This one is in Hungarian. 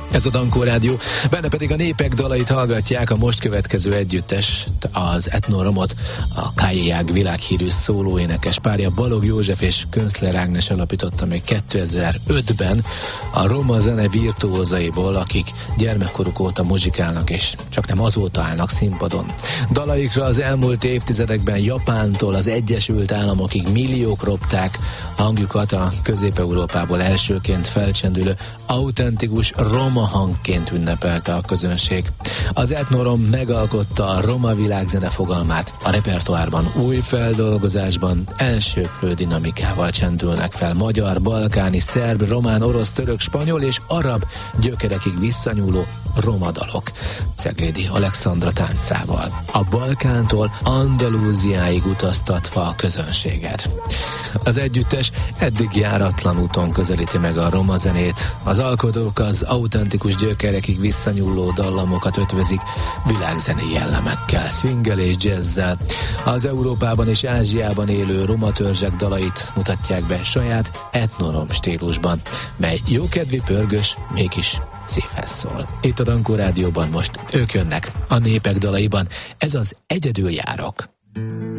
Ez a Dankó Rádió, benne pedig a népek dalait hallgatják. A most következő együttes, az Etnoromot a Kályág világhírű szólóénekes párja Balogh József és Künstler Ágnes alapította még 2005-ben a roma zene virtuózaiból, akik gyermekkoruk óta muzsikálnak, és csak nem azóta állnak színpadon. Dalaikra az elmúlt évtizedekben Japántól az Egyesült Államokig milliók ropták hangjukat, a Közép-Európából elsőként felcsendülő autentikus roma hangként ünnepelte a közönség. Az Etnorom megalkotta a roma világzene fogalmát. A repertoárban új feldolgozásban elsőprő dinamikával csendülnek fel magyar, balkáni, szerb, román, orosz, török, spanyol és arab gyökerekig visszanyúló roma dalok Ceglédi Alexandra táncával. A Balkántól Andalúziáig utaztatva a közönséget. Az együttes eddig járatlan úton közelíti meg a roma zenét. Az alkotók az autentikus gyökerekig visszanyúló dallamokat ötvözik világzenei jellemekkel, swinggel és jazzzel. Az Európában és Ázsiában élő roma törzsek dalait mutatják be saját etnorom stílusban, mely jókedvű, pörgős, mégis szívhez szól. Itt a Dankó Rádióban most ők jönnek a népek dalaiban. Ez az Egyedül járok.